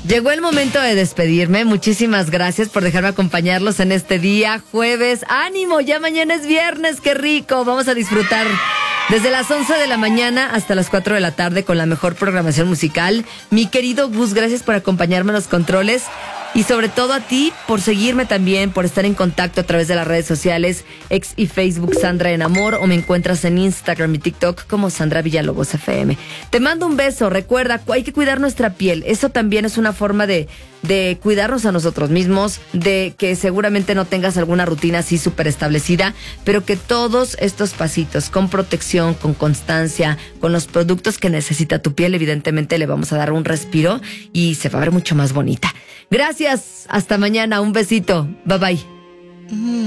Llegó el momento de despedirme. Muchísimas gracias por dejarme acompañarlos en este día, jueves. ¡Ánimo! Ya mañana es viernes, ¡qué rico! Vamos a disfrutar desde las 11 de la mañana hasta las 4 de la tarde con la mejor programación musical. Mi querido Gus, gracias por acompañarme en los controles. Y sobre todo a ti por seguirme también, por estar en contacto a través de las redes sociales, X y Facebook Sandra en Amor, o me encuentras en Instagram y TikTok como Sandra Villalobos FM. Te mando un beso. Recuerda, hay que cuidar nuestra piel. Eso también es una forma de cuidarnos a nosotros mismos, de que seguramente no tengas alguna rutina así súper establecida, pero que todos estos pasitos con protección, con constancia, con los productos que necesita tu piel, evidentemente le vamos a dar un respiro y se va a ver mucho más bonita. Gracias, hasta mañana, un besito, bye bye.